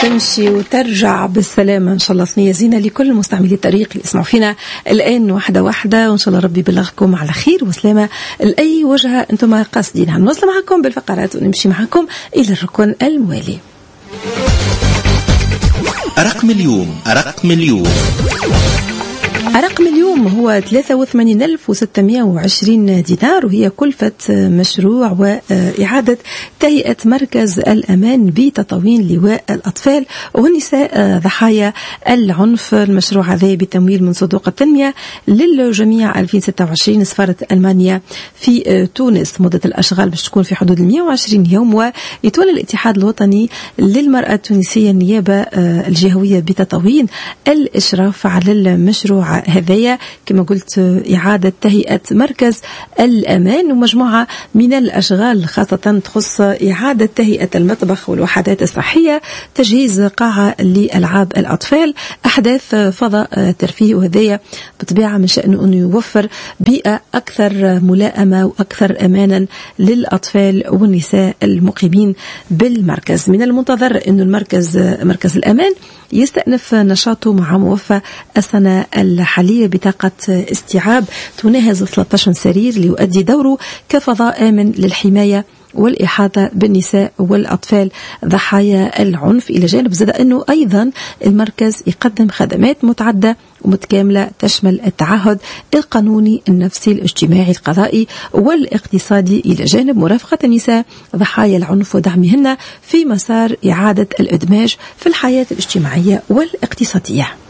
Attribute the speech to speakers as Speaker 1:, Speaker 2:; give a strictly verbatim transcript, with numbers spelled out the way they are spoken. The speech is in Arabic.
Speaker 1: تمشي وترجع بالسلامة إن شاء الله. ثنية زينة لكل مستعملي الطريق اللي يسمعوا فينا الآن واحدة واحدة، وإن شاء الله ربي يبلغكم على خير وسلامة لأي وجهة أنتم قاصدينها. نوصل معكم بالفقرات ونمشي معكم إلى الركن الموالي.
Speaker 2: رقم اليوم رقم اليوم
Speaker 1: رقم اليوم هو ثلاثة وثمانين ألف وستمائة وعشرين دينار، وهي كلفة مشروع وإعادة تهيئة مركز الأمان بتطاوين لواء الأطفال والنساء ضحايا العنف. المشروع هذا بتمويل من صندوق التنمية للجميع ألفين وستة وعشرين سفارة ألمانيا في تونس. مدة الأشغال باش تكون في حدود مئة وعشرين يوم، ويتولى الاتحاد الوطني للمرأة التونسية النيابة الجهوية بتطاوين الإشراف على المشروع هذايا. كما قلت إعادة تهيئة مركز الأمان ومجموعة من الأشغال خاصة تخص إعادة تهيئة المطبخ والوحدات الصحية، تجهيز قاعة لألعاب الأطفال، أحداث فضاء ترفيه. وهذايا بطبيعة من شأنه أنه يوفر بيئة أكثر ملائمة وأكثر أمانا للأطفال والنساء المقيمين بالمركز. من المنتظر أنه المركز مركز الأمان يستأنف نشاطه مع موفى السنة الحالية بطاقة استيعاب تناهز ثلاثة عشر سرير، ليؤدي دوره كفضاء آمن للحماية والإحاطة بالنساء والأطفال ضحايا العنف. إلى جانب زاد أنه أيضا المركز يقدم خدمات متعددة ومتكاملة تشمل التعهد القانوني النفسي الاجتماعي القضائي والاقتصادي، إلى جانب مرافقة النساء ضحايا العنف ودعمهن في مسار إعادة الإدماج في الحياة الاجتماعية والاقتصادية.